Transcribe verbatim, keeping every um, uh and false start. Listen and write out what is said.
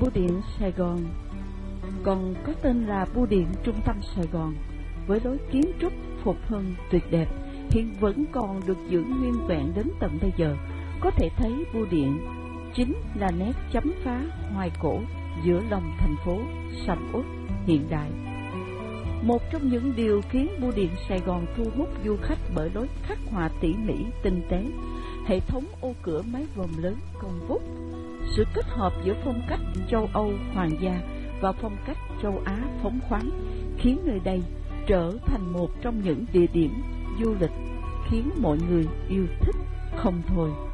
Bưu điện Sài Gòn còn có tên là Bưu điện Trung tâm Sài Gòn, với lối kiến trúc phục hưng tuyệt đẹp, hiện vẫn còn được giữ nguyên vẹn đến tận bây giờ. Có thể thấy bưu điện chính là nét chấm phá hoài cổ giữa lòng thành phố sầm uất hiện đại. Một trong những điều khiến bưu điện Sài Gòn thu hút du khách bởi lối khắc họa tỉ mỉ tinh tế, hệ thống ô cửa mái vòm lớn cong vút, sự kết hợp giữa phong cách châu Âu hoàng gia và phong cách châu Á phóng khoáng, khiến nơi đây trở thành một trong những địa điểm du lịch khiến mọi người yêu thích không thôi.